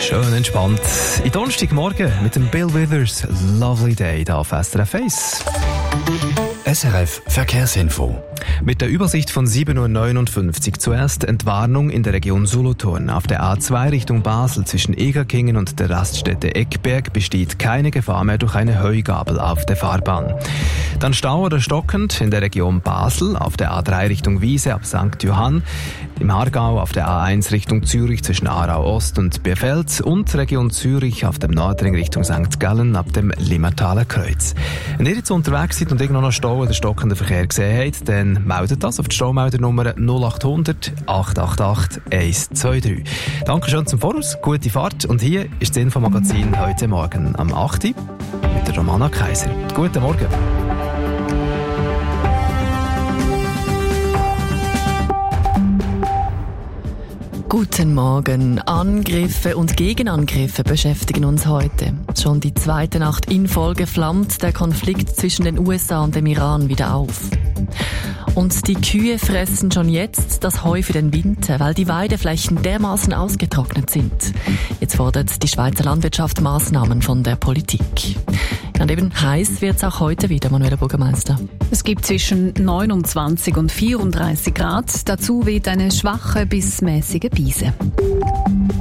Schön entspannt. In Donnerstagmorgen mit dem Bill Withers Lovely Day hier auf SRF 1. SRF Verkehrsinfo. Mit der Übersicht von 7.59 Uhr zuerst Entwarnung in der Region Solothurn. Auf der A2 Richtung Basel zwischen Egerkingen und der Raststätte Eckberg besteht keine Gefahr mehr durch eine Heugabel auf der Fahrbahn. Dann Stau oder stockend in der Region Basel, auf der A3 Richtung Wiese ab St. Johann, im Aargau auf der A1 Richtung Zürich zwischen Aarau Ost und Bierfeld und Region Zürich auf dem Nordring Richtung St. Gallen ab dem Limmertaler Kreuz. Wenn ihr jetzt unterwegs seid und irgendwo noch Stau oder stockenden Verkehr gesehen habt, dann meldet das auf die Staumeldernummer 0800 888 123. Dankeschön zum Voraus, gute Fahrt und hier ist das Infomagazin heute Morgen am 8. mit der Romana Kaiser. Guten Morgen. Guten Morgen. Angriffe und Gegenangriffe beschäftigen uns heute. Schon die zweite Nacht in Folge flammt der Konflikt zwischen den USA und dem Iran wieder auf. Und die Kühe fressen schon jetzt das Heu für den Winter, weil die Weideflächen dermaßen ausgetrocknet sind. Jetzt fordert die Schweizer Landwirtschaft Massnahmen von der Politik. Und eben heiß wird es auch heute wieder, Manuela Bürgermeister. Es gibt zwischen 29 und 34 Grad. Dazu weht eine schwache bis mäßige Brise.